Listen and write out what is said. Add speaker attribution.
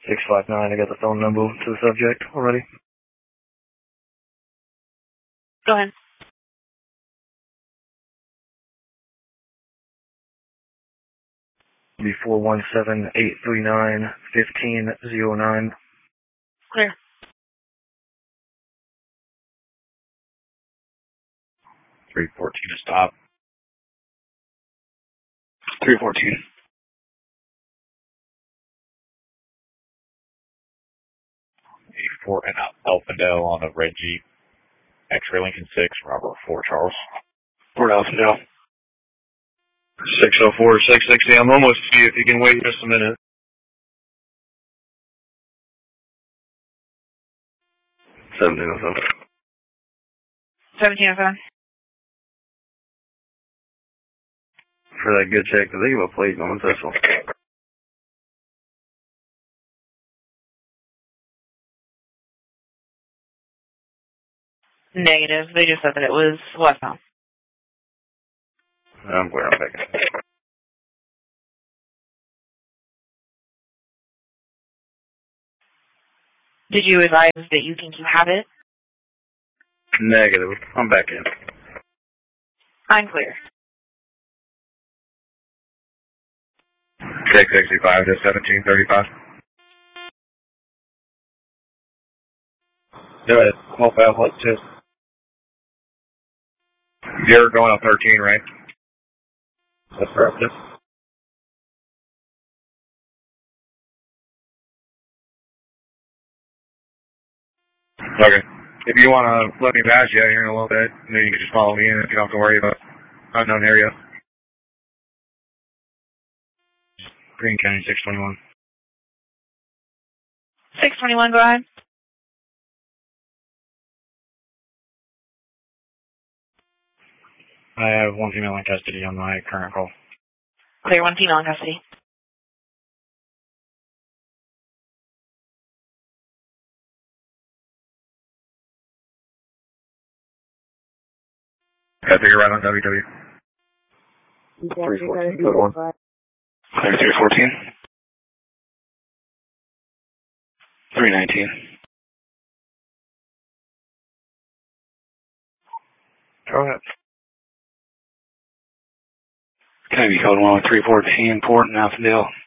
Speaker 1: 659, I got the phone number to the subject already.
Speaker 2: Go ahead.
Speaker 1: Be 417-839-1509.
Speaker 2: Clear.
Speaker 3: 314 to stop. 314. 84 and Alphindale on a red Jeep. X-ray Lincoln 6, Robert 4 Charles.
Speaker 1: Fort Alphindale. 604-660. I'm almost to you if you can wait just a minute. 1707.
Speaker 2: 1707.
Speaker 1: For that good check, did they give a plate on this one?
Speaker 2: Negative. They just said that it was westbound.
Speaker 1: I'm clear. I'm back.
Speaker 2: Did you advise that you think you have it?
Speaker 1: Negative. I'm back in.
Speaker 2: I'm clear.
Speaker 1: 665 to 1735. Go ahead. Help out. Let's just. You're going up 13, right? That's correct. Yes. Okay. If you want to let me pass you here in a little bit, then you can just follow me in if you don't have to worry about unknown area. Green County 621.
Speaker 2: 621, go ahead.
Speaker 1: I have one female in custody on my current call.
Speaker 2: Clear, one female in custody.
Speaker 1: I figure right on WW. 314. Good one. Clear 314. 319. Go ahead.
Speaker 3: Can I be code 1 with 314, Port and Alphindale?